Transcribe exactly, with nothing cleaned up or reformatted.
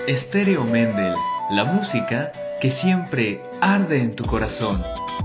Estéreo Mendel, la música que siempre arde en tu corazón.